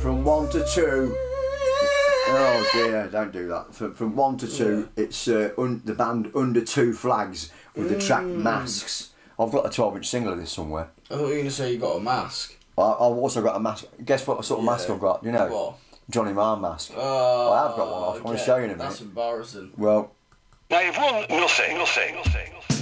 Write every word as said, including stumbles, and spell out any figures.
from one to two. Oh dear, don't do that. From, from one to two, yeah. it's uh, un, the band Under Two Flags with the track Masks. I've got a twelve inch single of this somewhere. I thought you were going to say you got a mask. I, I've also got a mask. Guess what sort of yeah. mask I've got? You know? What? Johnny Marr mask. Oh, I have got one. I okay. want to show you in a minute. That's embarrassing. Well. Now you've won nothing, nothing, nothing, nothing.